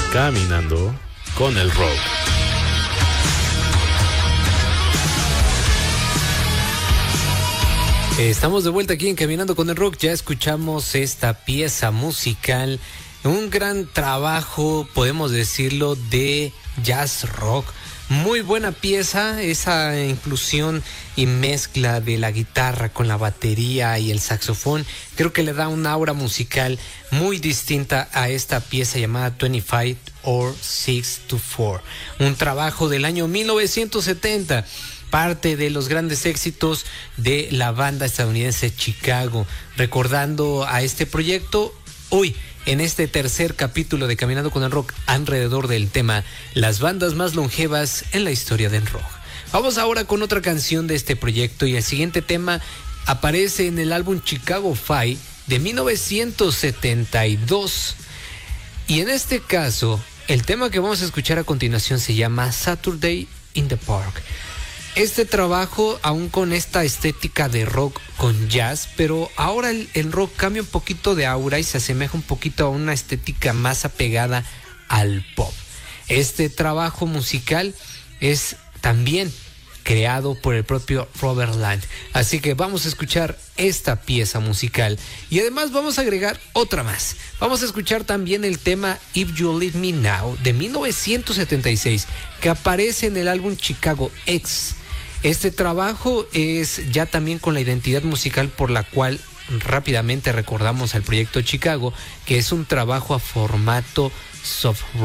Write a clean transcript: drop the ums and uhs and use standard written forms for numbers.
Caminando con el rock. Estamos de vuelta aquí en Caminando con el Rock. Ya escuchamos esta pieza musical, un gran trabajo, podemos decirlo, de jazz rock. Muy buena pieza, esa inclusión y mezcla de la guitarra con la batería y el saxofón. Creo que le da una aura musical muy distinta a esta pieza llamada 25 or 6 to 4. Un trabajo del año 1970. Parte de los grandes éxitos de la banda estadounidense Chicago. Recordando a este proyecto, hoy en este tercer capítulo de Caminando con el Rock, alrededor del tema las bandas más longevas en la historia del rock. Vamos ahora con otra canción de este proyecto, y el siguiente tema aparece en el álbum Chicago 5 de 1972. Y en este caso, el tema que vamos a escuchar a continuación se llama Saturday in the Park. Este trabajo, aún con esta estética de rock con jazz, pero ahora el rock cambia un poquito de aura y se asemeja un poquito a una estética más apegada al pop. Este trabajo musical es también creado por el propio Robert Plant. Así que vamos a escuchar esta pieza musical y además vamos a agregar otra más. Vamos a escuchar también el tema If You Leave Me Now de 1976, que aparece en el álbum Chicago X. Este trabajo es ya también con la identidad musical por la cual rápidamente recordamos al proyecto Chicago, que es un trabajo a formato soft rock.